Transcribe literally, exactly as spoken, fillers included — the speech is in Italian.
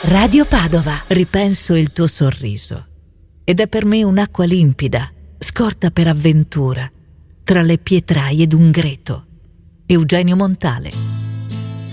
Radio Padova. Ripenso il tuo sorriso ed è per me un'acqua limpida, scorta per avventura, tra le pietraie d'un greto. Eugenio Montale.